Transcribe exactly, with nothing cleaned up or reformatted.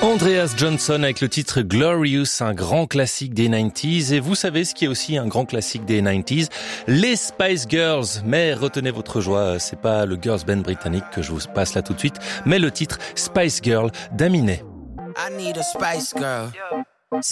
Andreas Johnson avec le titre Glorious, un grand classique des quatre-vingt-dix. Et vous savez ce qui est aussi un grand classique des quatre-vingt-dix? Les Spice Girls. Mais retenez votre joie, c'est pas le girls band britannique que je vous passe là tout de suite, mais le titre Spice Girl d'Aminé. I need a Spice Girl.